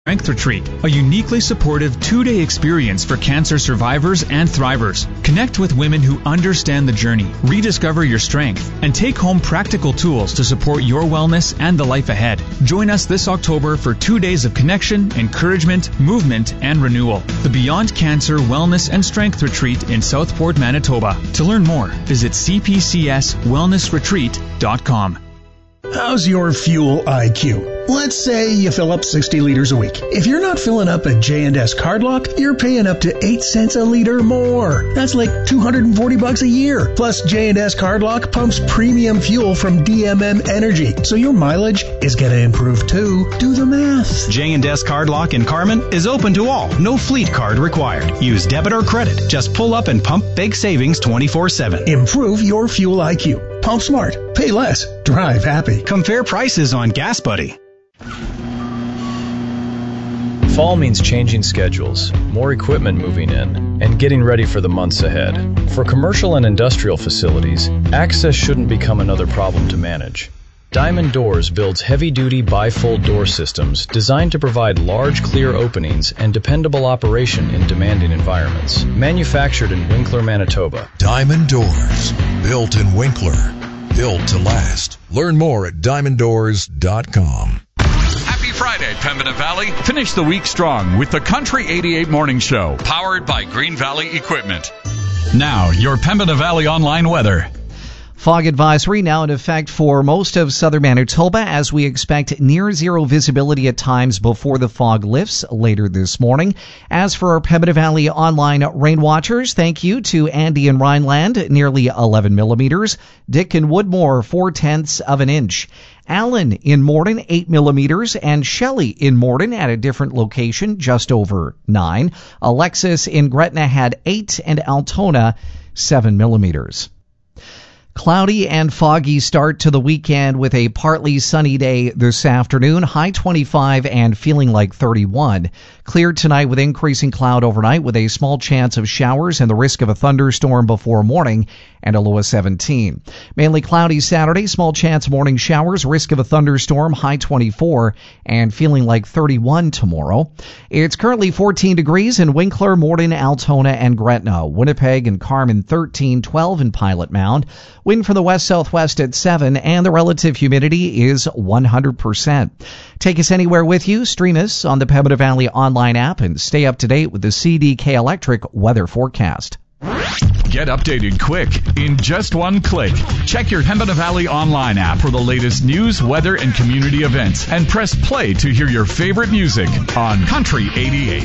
Strength Retreat, a uniquely supportive 2-day experience for cancer survivors and thrivers. Connect with women who understand the journey, rediscover your strength, and take home practical tools to support your wellness and the life ahead. Join us this October for 2 days of connection, encouragement, movement, and renewal. The Beyond Cancer Wellness and Strength Retreat in Southport, Manitoba. To learn more, visit cpcswellnessretreat.com. How's your fuel IQ? Let's say you fill up 60 liters a week. If you're not filling up at J&S Cardlock, you're paying up to 8 cents a liter more. That's like $240 a year. Plus, J&S Cardlock pumps premium fuel from DMM Energy, so your mileage is going to improve too. Do the math. J&S Cardlock in Carmen is open to all. No fleet card required. Use debit or credit. Just pull up and pump big savings 24/7. Improve your fuel IQ. Pump smart. Pay less. Drive happy. Compare prices on Gas Buddy. Fall means changing schedules, more equipment moving in, and getting ready for the months ahead. For commercial and industrial facilities, access shouldn't become another problem to manage. Diamond Doors builds heavy-duty bifold door systems designed to provide large, clear openings and dependable operation in demanding environments. Manufactured in Winkler, Manitoba. Diamond Doors, built in Winkler, built to last. Learn more at diamonddoors.com. Happy Friday, Pembina Valley. Finish the week strong with the Country 88 Morning Show, powered by Green Valley Equipment. Now, your Pembina Valley online weather. Fog advisory now in effect for most of southern Manitoba as we expect near zero visibility at times before the fog lifts later this morning. As for our Pembina Valley online rain watchers, thank you to Andy in Rhineland, nearly 11 millimeters. Dick in Woodmore, 0.4 of an inch. Allen in Morden, 8 millimeters, and Shelley in Morden at a different location, just over 9. Alexis in Gretna had 8, and Altona, 7 millimeters. Cloudy and foggy start to the weekend with a partly sunny day this afternoon, high 25 and feeling like 31. Clear tonight with increasing cloud overnight with a small chance of showers and the risk of a thunderstorm before morning and a low of 17. Mainly cloudy Saturday, small chance morning showers, risk of a thunderstorm, high 24 and feeling like 31 tomorrow. It's currently 14 degrees in Winkler, Morden, Altona, and Gretna. Winnipeg and Carmen 13, 12 in Pilot Mound. Wind from the west-southwest at 7, and the relative humidity is 100%. Take us anywhere with you. Stream us on the Pembina Valley online app and stay up to date with the CDK Electric weather forecast. Get updated quick in just one click. Check your Pembina Valley online app for the latest news, weather, and community events, and press play to hear your favorite music on Country 88.